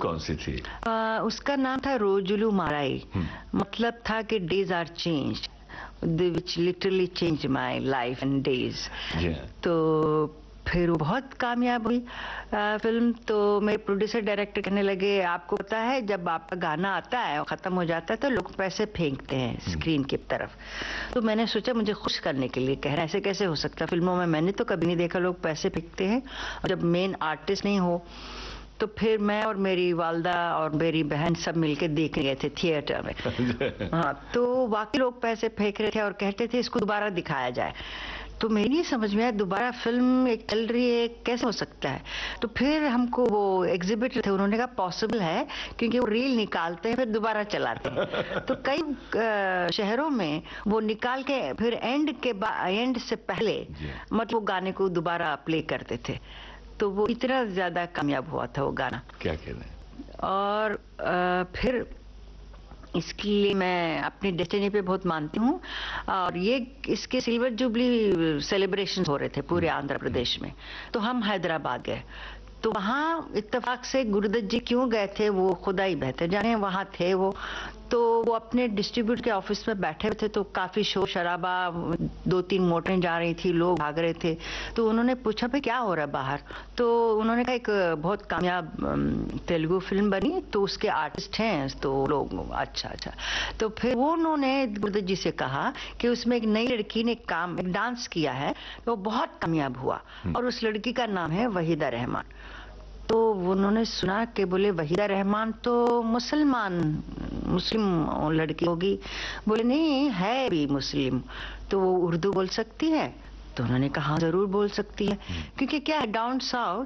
कौन सी थी? उसका नाम था रोजुलू माराई। मतलब था कि days are change, which literally change my life and days. तो फिर वो बहुत कामयाब हुई फिल्म। तो मेरे प्रोड्यूसर डायरेक्टर कहने लगे, आपको पता है जब आपका गाना आता है और ख़त्म हो जाता है तो लोग पैसे फेंकते हैं स्क्रीन की तरफ। तो मैंने सोचा मुझे खुश करने के लिए कह रहे हैं, ऐसे कैसे हो सकता है, फिल्मों में मैंने तो कभी नहीं देखा लोग पैसे फेंकते हैं और जब मेन आर्टिस्ट नहीं हो। तो फिर मैं और मेरी वालदा और मेरी बहन सब मिलके देख गए थे थिएटर में। हाँ, तो वाकई लोग पैसे फेंक रहे थे और कहते थे इसको दोबारा दिखाया जाए। तो मेरी नहीं समझ में आया, दोबारा फिल्म एक चल रही है कैसे हो सकता है। तो फिर हमको वो एग्जिबिटर थे, उन्होंने कहा पॉसिबल है क्योंकि वो रील निकालते हैं फिर दोबारा चलाते हैं। तो कई शहरों में वो निकाल के फिर एंड से पहले मतलब वो गाने को दोबारा प्ले करते थे। तो वो इतना ज्यादा कामयाब हुआ था वो गाना। क्या कह रहे हैं। और फिर इसके लिए मैं अपनी डेस्टिनी पे बहुत मानती हूँ। और ये इसके सिल्वर जुबली सेलिब्रेशन हो रहे थे पूरे आंध्र प्रदेश में, तो हम हैदराबाद गए। तो वहाँ इत्तेफाक से गुरुदत्त जी क्यों गए थे वो खुदा ही बेहतर जाने, वहाँ थे वो। तो वो अपने डिस्ट्रीब्यूट के ऑफिस में बैठे हुए थे, तो काफ़ी शोर शराबा, 2-3 मोटरें जा रही थी, लोग भाग रहे थे। तो उन्होंने पूछा भाई क्या हो रहा है बाहर। तो उन्होंने कहा एक बहुत कामयाब तेलुगु फिल्म बनी तो उसके आर्टिस्ट हैं। तो लोग अच्छा। तो फिर वो उन्होंने गुरुदत्त जी से कहा कि उसमें एक नई लड़की ने एक डांस किया है, तो बहुत कामयाब हुआ और उस लड़की का नाम है वहीदा रहमान। तो उन्होंने सुना कि बोले वहीदा रहमान तो मुस्लिम लड़की होगी। बोले नहीं है भी मुस्लिम, तो वो उर्दू बोल सकती है। तो उन्होंने कहा हाँ जरूर बोल सकती है, क्योंकि क्या है डाउन साउथ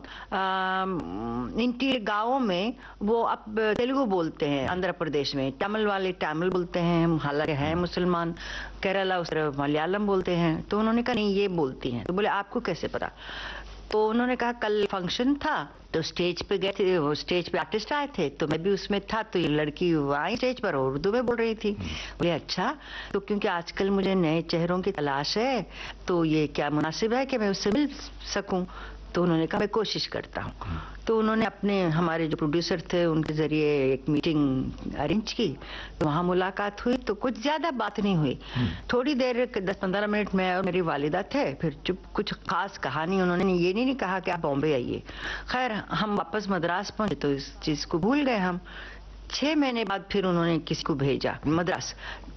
इंटीरियर गांवों में वो अब तेलुगु बोलते हैं। आंध्र प्रदेश में तमिल वाले तमिल बोलते हैं, हालांकि है मुसलमान। केरला उस तरफ मलयालम बोलते हैं। तो उन्होंने कहा नहीं ये बोलती हैं। तो बोले आपको कैसे पता। तो उन्होंने कहा कल फंक्शन था तो स्टेज पे गए थे, वो स्टेज पे आर्टिस्ट आए थे तो मैं भी उसमें था। तो ये लड़की आई स्टेज पर उर्दू में बोल रही थी। बोले अच्छा, तो क्योंकि आजकल मुझे नए चेहरों की तलाश है तो ये क्या मुनासिब है कि मैं उससे मिल सकूं। तो उन्होंने कहा मैं कोशिश करता हूँ। तो उन्होंने हमारे जो प्रोड्यूसर थे उनके जरिए एक मीटिंग अरेंज की। तो वहाँ मुलाकात हुई। तो कुछ ज्यादा बात नहीं हुई, थोड़ी देर 10-15 मिनट में और मेरी वालिदा थे। फिर चुप, कुछ खास कहा नहीं। उन्होंने ये नहीं कहा कि आप बॉम्बे आइए। खैर हम वापस मद्रास पहुंचे तो इस चीज को भूल गए हम। 6 महीने बाद फिर उन्होंने किसी को भेजा मद्रास।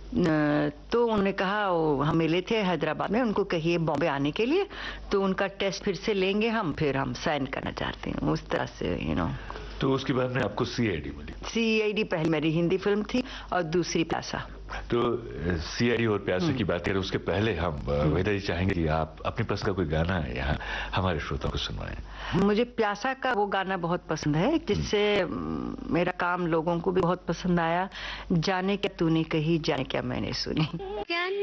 तो उन्होंने कहा हम मिले थे हैदराबाद में, उनको कहिए बॉम्बे आने के लिए। तो उनका टेस्ट फिर से लेंगे हम, फिर हम साइन करना चाहते हैं। उस तरह से तो उसके बाद में आपको सीआईडी मिली। सीआईडी पहली मेरी हिंदी फिल्म थी और दूसरी प्यासा। तो सीआईडी और प्यासा की बात करें उसके पहले हम वहीदा जी चाहेंगे कि आप अपनी पसंद का कोई गाना यहाँ हमारे श्रोताओं को सुनवाएं। मुझे प्यासा का वो गाना बहुत पसंद है जिससे मेरा काम लोगों को भी बहुत पसंद आया। जाने क्या तूने कही, जाने क्या मैंने सुनी।